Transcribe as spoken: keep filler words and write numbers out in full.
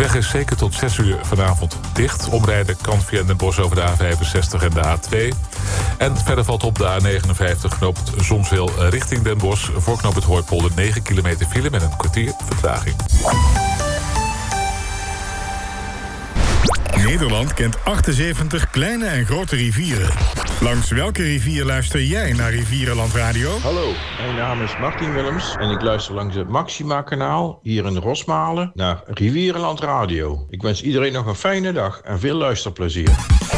weg is zeker tot zes uur vanavond dicht. Omrijden kan via Den Bosch over de A vijfenzestig en de A twee. En verder valt op de A negenenvijftig knoopt Zonzeel richting Den Bosch. Voor knoop het Hooipolder negen kilometer file met een kwartier vertraging. Nederland kent achtenzeventig kleine en grote rivieren. Langs welke rivier luister jij naar Rivierenland Radio? Hallo, mijn naam is Martin Willems en ik luister langs het Maxima-kanaal hier in Rosmalen naar Rivierenland Radio. Ik wens iedereen nog een fijne dag en veel luisterplezier.